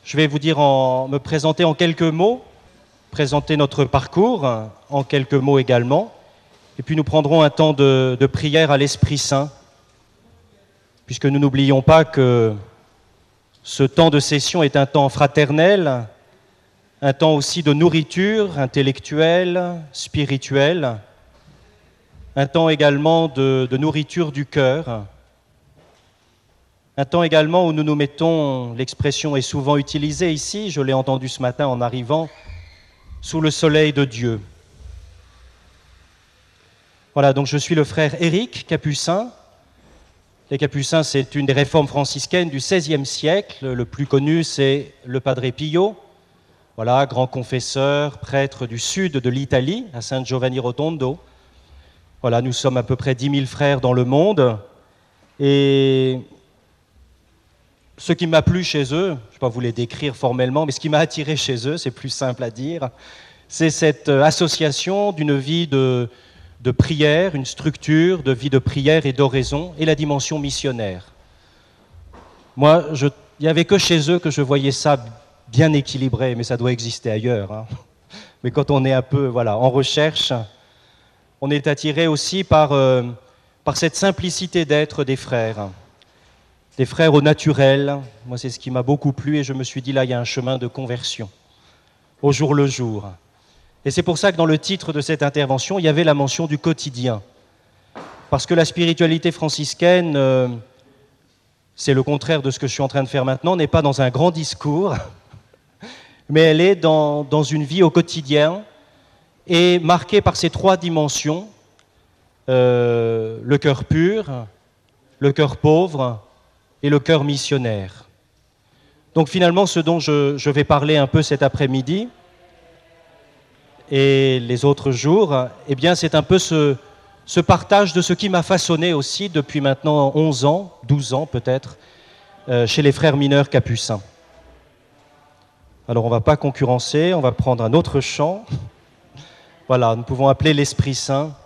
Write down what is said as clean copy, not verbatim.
Je vais vous dire, me présenter en quelques mots, présenter notre parcours en quelques mots également, et puis nous prendrons un temps de prière à l'Esprit Saint, puisque nous n'oublions pas que ce temps de session est un temps fraternel, un temps aussi de nourriture intellectuelle, spirituelle, un temps également de nourriture du cœur, un temps également où nous nous mettons, l'expression est souvent utilisée ici, je l'ai entendu ce matin en arrivant, sous le soleil de Dieu. Voilà, donc je suis le frère Éric Capucin. Les Capucins, c'est une des réformes franciscaines du XVIe siècle. Le plus connu, c'est le Padre Pio. Voilà, grand confesseur, prêtre du sud de l'Italie, à San Giovanni Rotondo. Voilà, nous sommes à peu près 10 000 frères dans le monde. Et ce qui m'a plu chez eux, je ne vais pas vous les décrire formellement, mais ce qui m'a attiré chez eux, c'est plus simple à dire, c'est cette association d'une vie de prière, une structure de vie de prière et d'oraison, et la dimension missionnaire. Moi, il n'y avait que chez eux que je voyais ça bien équilibré, mais ça doit exister ailleurs. Hein. Mais quand on est un peu en recherche, on est attiré aussi par cette simplicité d'être des frères au naturel. Moi, c'est ce qui m'a beaucoup plu, et je me suis dit, là, il y a un chemin de conversion, au jour le jour. Et c'est pour ça que dans le titre de cette intervention, il y avait la mention du quotidien. Parce que la spiritualité franciscaine, c'est le contraire de ce que je suis en train de faire maintenant, n'est pas dans un grand discours, mais elle est dans une vie au quotidien, et marquée par ces trois dimensions, le cœur pur, le cœur pauvre et le cœur missionnaire. Donc finalement, ce dont je vais parler un peu cet après-midi, et les autres jours, eh bien, c'est un peu ce partage de ce qui m'a façonné aussi depuis maintenant 11 ans, 12 ans peut-être, chez les frères mineurs capucins. Alors on ne va pas concurrencer, on va prendre un autre chant. Voilà, nous pouvons appeler l'Esprit Saint